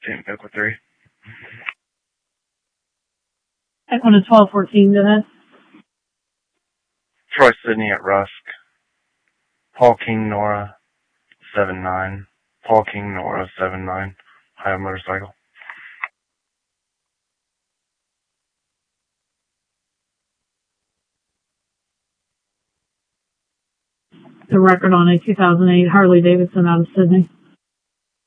St. Pickle 3. Echo to 1214, go ahead. Troy Sydney at Rusk. Paul King Nora 79. Paul King Nora 79. High motorcycle. The record on a 2008 Harley Davidson out of Sydney.